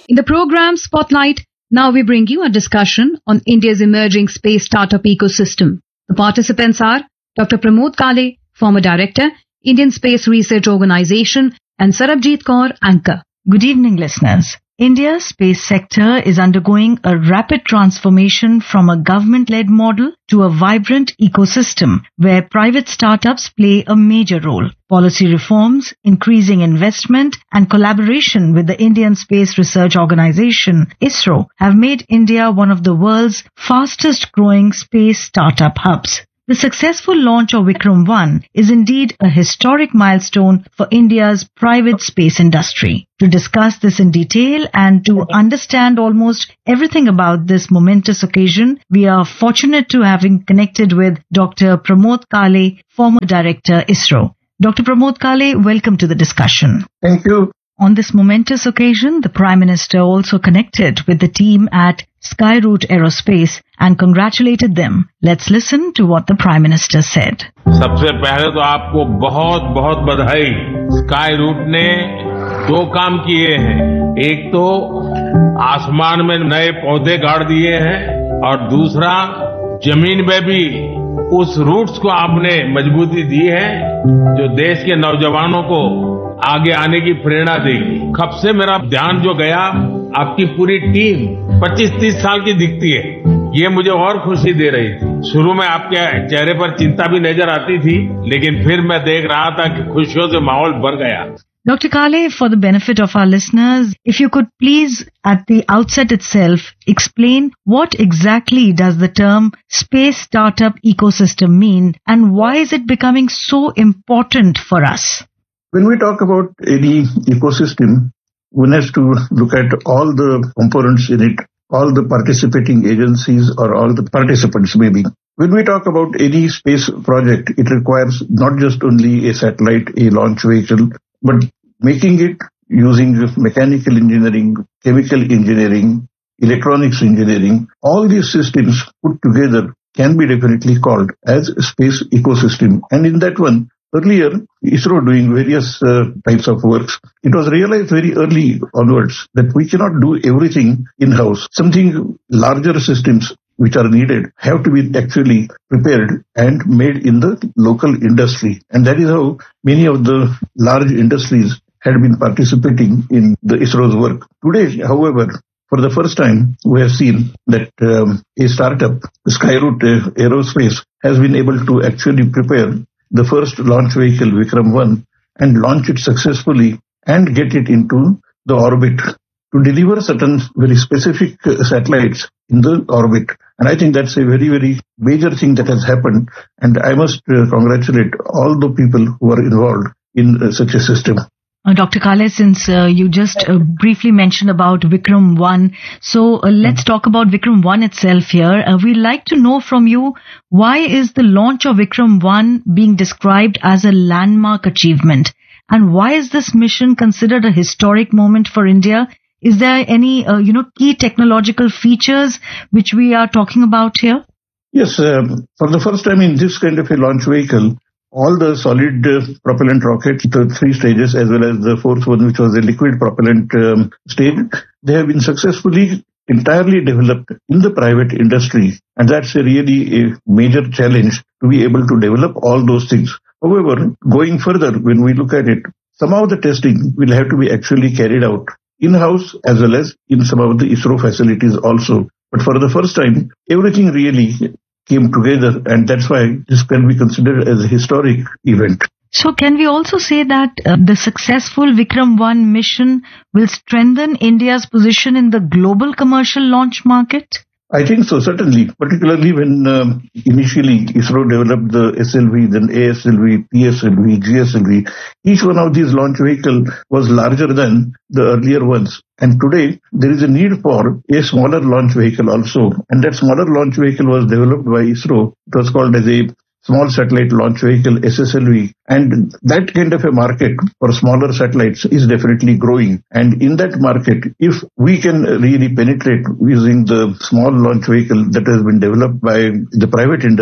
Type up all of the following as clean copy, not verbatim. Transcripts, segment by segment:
In the program Spotlight, now we bring you a discussion on India's emerging space startup ecosystem. The participants are Dr. Pramod Kale, former director, Indian Space Research Organisation, and Sarabjit Kaur, anchor. Good evening, listeners. India's space sector is undergoing a rapid transformation from a government-led model to a vibrant ecosystem where private startups play a major role. Policy reforms, increasing investment and collaboration with the Indian Space Research Organisation, ISRO, have made India one of the world's fastest-growing space startup hubs. The successful launch of Vikram 1 is indeed a historic milestone for India's private space industry. To discuss this in detail and to understand almost everything about this momentous occasion, we are fortunate to having connected with Dr. Pramod Kale, former director, ISRO. Dr. Pramod Kale, welcome to the discussion. Thank you. On this momentous occasion, the Prime Minister also connected with the team at Skyroot Aerospace and congratulated them. Let's listen to what the Prime Minister said. सबसे पहले तो आपको बहुत बहुत बधाई। Skyroot ने दो काम किए हैं, एक तो आसमान में नए पौधे गाड़ दिए हैं और दूसरा जमीन में भी उस रूट्स को आपने मजबूती दी है जो देश के नौजवानों को आगे आने की प्रेरणा देगी। कब से मेरा ध्यान जो गया, आपकी पूरी टीम 25-30 साल की दिखती है, ये मुझे और खुशी दे रही थी। शुरू में आपके चेहरे पर चिंता भी नजर आती थी, लेकिन फिर मैं देख रहा था कि खुशियों से माहौल भर गया। Dr. Kale, for the benefit of our listeners, if you could please, at the outset itself, explain what exactly does the term space startup ecosystem mean and why is it becoming so important for us? When we talk about any ecosystem, one has to look at all the components in it, all the participating agencies or all the participants maybe. When we talk about any space project, it requires not just only a satellite, a launch vehicle, but making it using mechanical engineering, chemical engineering, electronics engineering, all these systems put together can be definitely called as a space ecosystem. And in that one, earlier, ISRO doing various types of works, it was realized very early onwards that we cannot do everything in-house. Something larger systems which are needed have to be actually prepared and made in the local industry. And that is how many of the large industries had been participating in the ISRO's work. Today, however, for the first time, we have seen that a startup, Skyroot Aerospace, has been able to actually prepare the first launch vehicle, Vikram 1, and launch it successfully and get it into the orbit to deliver certain very specific satellites in the orbit. And I think that's a very, very major thing that has happened. And I must congratulate all the people who are involved in such a system. Dr. Kale, since you just briefly mentioned about Vikram 1, so let's talk about Vikram 1 itself here. We'd like to know from you, why is the launch of Vikram 1 being described as a landmark achievement? And why is this mission considered a historic moment for India? Is there any, key technological features which we are talking about here? Yes, for the first time in this kind of a launch vehicle, all the solid propellant rockets, the three stages, as well as the fourth one, which was a liquid propellant stage, they have been successfully entirely developed in the private industry. And that's really a major challenge to be able to develop all those things. However, going further, when we look at it, some of the testing will have to be actually carried out in-house as well as in some of the ISRO facilities also. But for the first time, everything really came together, and that's why this can be considered as a historic event. So can we also say that the successful Vikram 1 mission will strengthen India's position in the global commercial launch market? I think so, certainly, particularly when initially ISRO developed the SLV, then ASLV, PSLV, GSLV. Each one of these launch vehicles was larger than the earlier ones. And today, there is a need for a smaller launch vehicle also. And that smaller launch vehicle was developed by ISRO. It was called as a Small Satellite Launch Vehicle, SSLV. And that kind of a market for smaller satellites is definitely growing. And in that market, if we can really penetrate using the small launch vehicle that has been developed by the private industry,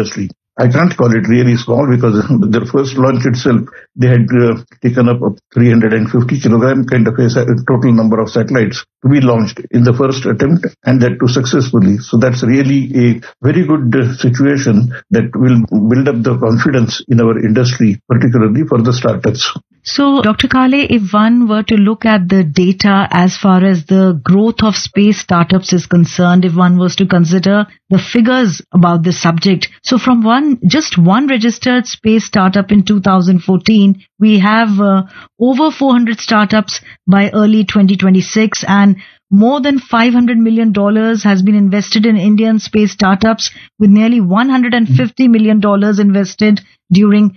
I can't call it really small because their first launch itself, they had taken up a 350 kilogram kind of a total number of satellites to be launched in the first attempt, and that too successfully. So that's really a very good situation that will build up the confidence in our industry, particularly for the startups. So, Dr. Kale, if one were to look at the data as far as the growth of space startups is concerned, if one was to consider the figures about this subject, so from just one registered space startup in 2014, we have over 400 startups by early 2026, and more than $500 million has been invested in Indian space startups, with nearly $150 million invested during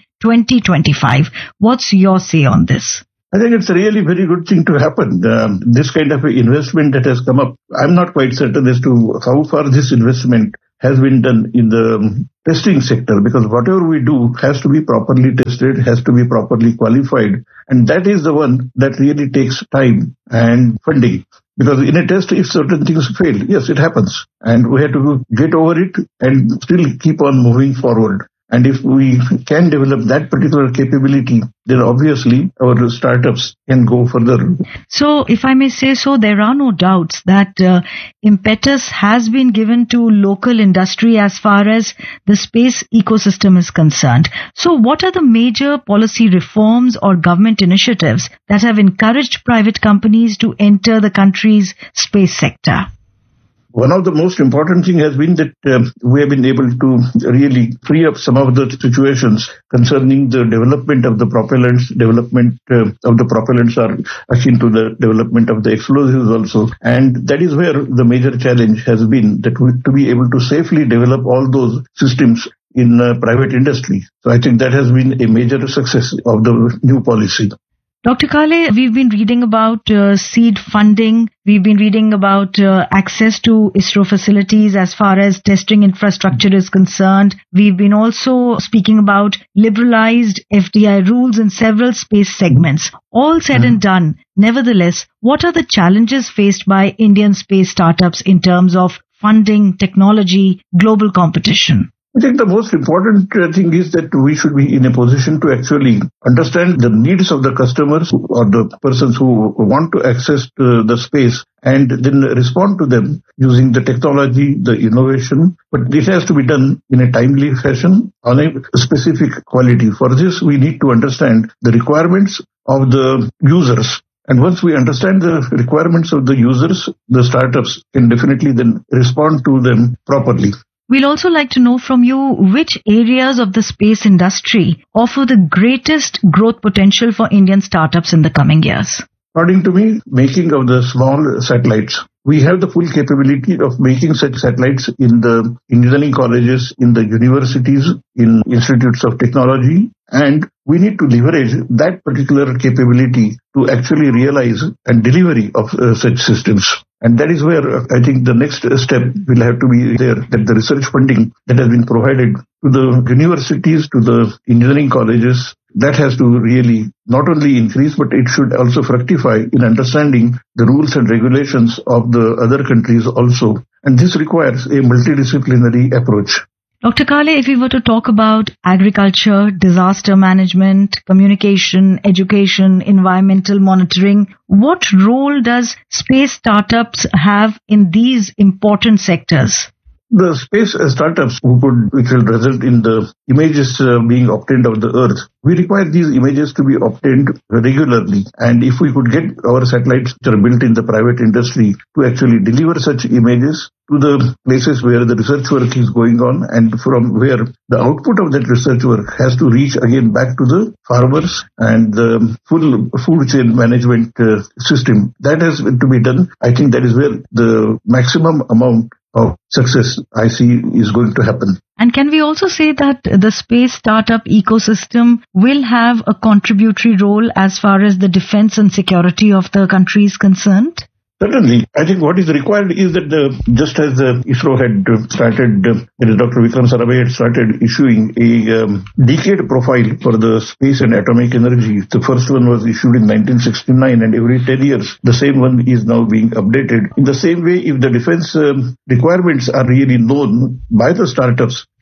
2025. What's your say on this? I think it's a really very good thing to happen. This kind of investment that has come up, I'm not quite certain as to how far this investment has been done in the testing sector, because whatever we do has to be properly tested, has to be properly qualified, and that is the one that really takes time and funding. Because in a test, if certain things fail, yes, it happens, and we have to get over it and still keep on moving forward. And if we can develop that particular capability, then obviously our startups can go further. So, if I may say so, there are no doubts that impetus has been given to local industry as far as the space ecosystem is concerned. So, what are the major policy reforms or government initiatives that have encouraged private companies to enter the country's space sector? One of the most important thing has been that we have been able to really free up some of the situations concerning the development of the propellants. Development of the propellants are akin to the development of the explosives also. And that is where the major challenge has been, that to be able to safely develop all those systems in private industry. So I think that has been a major success of the new policy. Dr. Kale, we've been reading about seed funding. We've been reading about access to ISRO facilities as far as testing infrastructure is concerned. We've been also speaking about liberalized FDI rules in several space segments. All said and done, nevertheless, what are the challenges faced by Indian space startups in terms of funding, technology, global competition? I think the most important thing is that we should be in a position to actually understand the needs of the customers or the persons who want to access the space, and then respond to them using the technology, the innovation. But this has to be done in a timely fashion on a specific quality. For this, we need to understand the requirements of the users. And once we understand the requirements of the users, the startups can definitely then respond to them properly. We'll also like to know from you which areas of the space industry offer the greatest growth potential for Indian startups in the coming years. According to me, making of the small satellites. We have the full capability of making such satellites in the engineering colleges, in the universities, in institutes of technology, and we need to leverage that particular capability to actually realize and delivery of such systems. And that is where I think the next step will have to be there, that the research funding that has been provided to the universities, to the engineering colleges, that has to really not only increase, but it should also fructify in understanding the rules and regulations of the other countries also. And this requires a multidisciplinary approach. Dr. Kale, if we were to talk about agriculture, disaster management, communication, education, environmental monitoring, what role does space startups have in these important sectors? The space startups which will result in the images being obtained of the Earth, we require these images to be obtained regularly. And if we could get our satellites which are built in the private industry to actually deliver such images to the places where the research work is going on, and from where the output of that research work has to reach again back to the farmers and the full food chain management system, that has to be done. I think that is where the maximum amount of success I see is going to happen. And can we also say that the space startup ecosystem will have a contributory role as far as the defense and security of the country is concerned? Certainly. I think what is required is that just as ISRO had started, Dr. Vikram Sarabhai had started issuing a decade profile for the space and atomic energy. The first one was issued in 1969, and every 10 years, the same one is now being updated. In the same way, if the defense requirements are really known by the startups,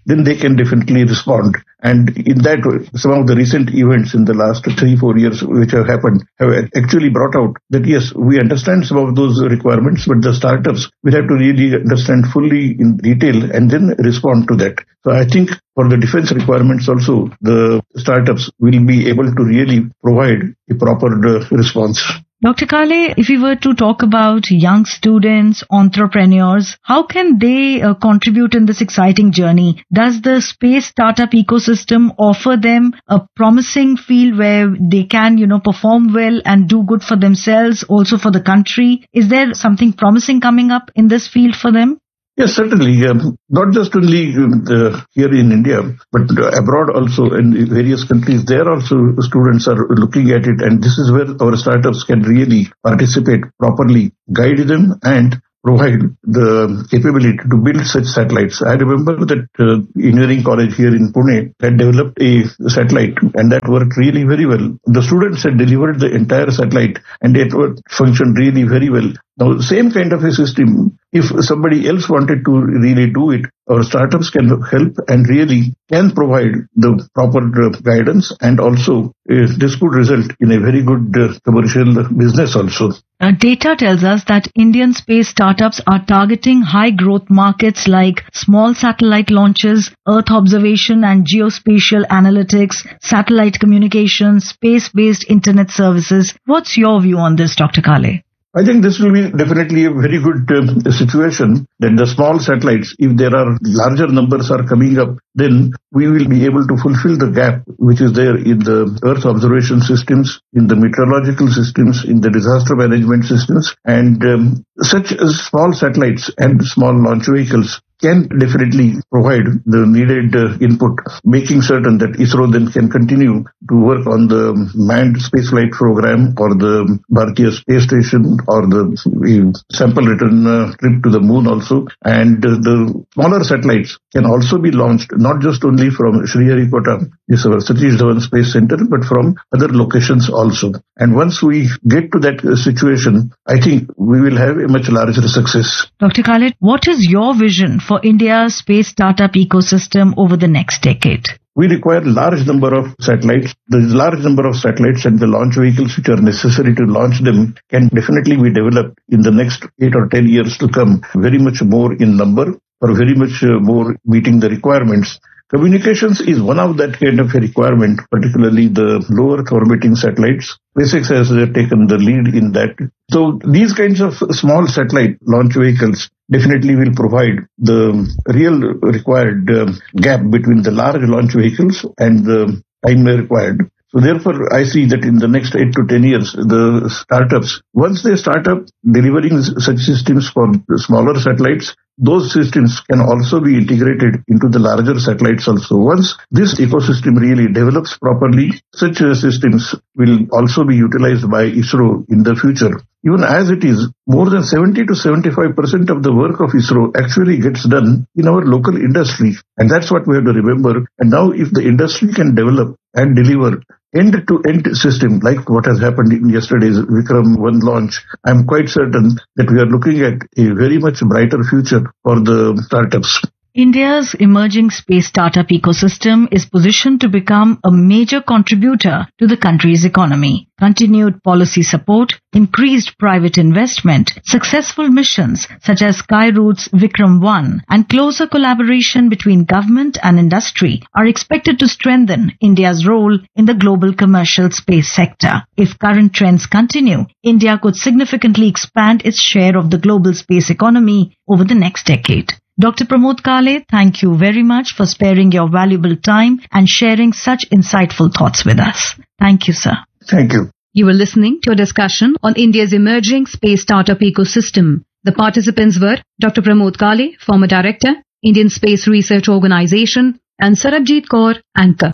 then they can definitely respond. And in that, some of the recent events in the last 3-4 years which have happened have actually brought out that yes, we understand some of those requirements, but the startups will have to really understand fully in detail and then respond to that. So I think for the defense requirements also, the startups will be able to really provide a proper response. Dr. Kale, if we were to talk about young students, entrepreneurs, how can they contribute in this exciting journey? Does the space startup ecosystem offer them a promising field where they can, perform well and do good for themselves, also for the country? Is there something promising coming up in this field for them? Yes, certainly. Not just only here in India, but abroad also in various countries, there also students are looking at it, and this is where our startups can really participate properly, guide them and provide the capability to build such satellites. I remember that engineering college here in Pune had developed a satellite and that worked really very well. The students had delivered the entire satellite and it functioned really very well. Now, same kind of a system, if somebody else wanted to really do it, our startups can help and really can provide the proper guidance, and also this could result in a very good commercial business also. Data tells us that Indian space startups are targeting high growth markets like small satellite launches, Earth observation and geospatial analytics, satellite communications, space-based internet services. What's your view on this, Dr. Kale? I think this will be definitely a very good situation that the small satellites, if there are larger numbers are coming up, then we will be able to fulfill the gap which is there in the Earth observation systems, in the meteorological systems, in the disaster management systems, and such small satellites and small launch vehicles can definitely provide the needed input, making certain that ISRO then can continue to work on the manned spaceflight program or the Bharatiya Space Station or the sample return trip to the moon also. And the smaller satellites can also be launched not just only from Sriharikota, this our Satish Dhawan Space Center, but from other locations also. And once we get to that situation, I think we will have a much larger success. Dr. Khalid, what is your vision for India's space startup ecosystem over the next decade? We require large number of satellites. The large number of satellites and the launch vehicles which are necessary to launch them can definitely be developed in the next 8 or 10 years to come, very much more in number or very much more meeting the requirements. Communications is one of that kind of a requirement, particularly the low Earth orbiting satellites. SpaceX has taken the lead in that. So these kinds of small satellite launch vehicles definitely will provide the real required gap between the large launch vehicles and the time required. So therefore, I see that in the next 8 to 10 years, the startups, once they start up delivering such systems for smaller satellites, those systems can also be integrated into the larger satellites also. Once this ecosystem really develops properly, such systems will also be utilized by ISRO in the future. Even as it is, more than 70 to 75% of the work of ISRO actually gets done in our local industry. And that's what we have to remember. And now if the industry can develop and deliver end-to-end system like what has happened in yesterday's Vikram 1 launch, I'm quite certain that we are looking at a very much brighter future for the startups. India's emerging space startup ecosystem is positioned to become a major contributor to the country's economy. Continued policy support, increased private investment, successful missions such as Skyroot's Vikram 1 and closer collaboration between government and industry are expected to strengthen India's role in the global commercial space sector. If current trends continue, India could significantly expand its share of the global space economy over the next decade. Dr. Pramod Kale, thank you very much for sparing your valuable time and sharing such insightful thoughts with us. Thank you, sir. Thank you. You were listening to a discussion on India's emerging space startup ecosystem. The participants were Dr. Pramod Kale, former director, Indian Space Research Organisation, and Sarabjit Kaur, anchor.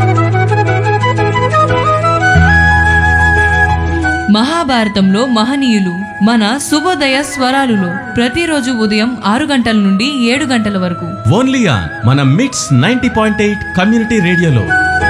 మహాభారతంలో మహనీయులు మన శుభోదయ స్వరాలులో ప్రతిరోజు ఉదయం 6 గంటల నుండి 7 గంటల వరకు only on మన మిట్స్ 90.8 కమ్యూనిటీ రేడియోలో.